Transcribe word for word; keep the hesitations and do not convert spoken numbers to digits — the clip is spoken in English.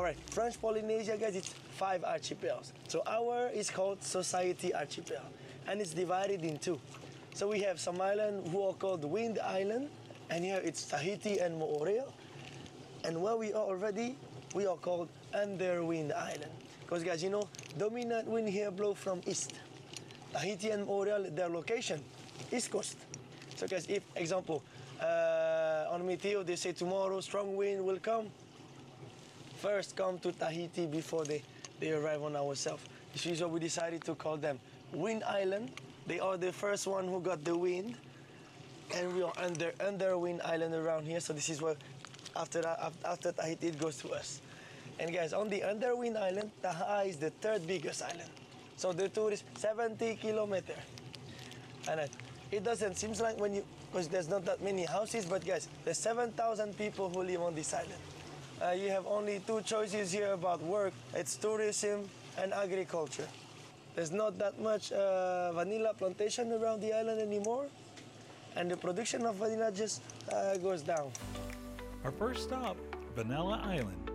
right, French Polynesia, guys, it's five archipels. So our is called Society Archipel, and it's divided in two. So we have some island who are called Wind Island, and here it's Tahiti and Moorea. And where we are already, we are called Underwind Island. Because guys, you know, dominant wind here blow from east. Tahiti and Moorea, their location, east coast. So guys, if, example, uh, on Meteo, they say tomorrow strong wind will come, first come to Tahiti before they, they arrive on ourselves. This is why we decided to call them Wind Island. They are the first one who got the wind, and we are under under Wind Island around here. So this is where after that, after Tahiti, it goes to us. And guys, on the under Wind Island, Taha is the third biggest island. So the tour is seventy kilometers. And it, it doesn't seem like when you, because there's not that many houses, but guys, there's seven thousand people who live on this island. Uh, you have only two choices here about work. It's tourism and agriculture. There's not that much uh, vanilla plantation around the island anymore, and the production of vanilla just uh, goes down. Our first stop, Vanilla Island.